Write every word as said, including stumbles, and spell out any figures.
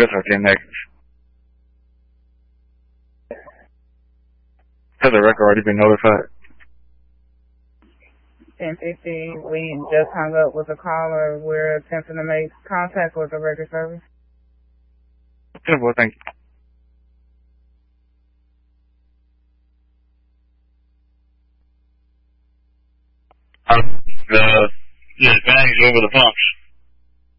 Good, thirteen negative. Has the record already been notified? ten fifty, we just hung up with a caller. We're attempting to make contact with the record service. Good, well, thank you. Uh, yeah, bangs over the pumps.